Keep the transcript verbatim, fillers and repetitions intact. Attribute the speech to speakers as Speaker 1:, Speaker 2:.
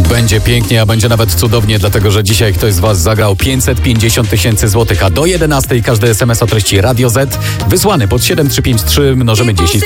Speaker 1: Będzie pięknie, a będzie nawet cudownie, dlatego że dzisiaj ktoś z Was zagrał pięćset pięćdziesiąt tysięcy złotych, a do jedenastej każdy S M S o treści Radio Z wysłany pod siedem trzy pięć trzy mnożymy dziesięć.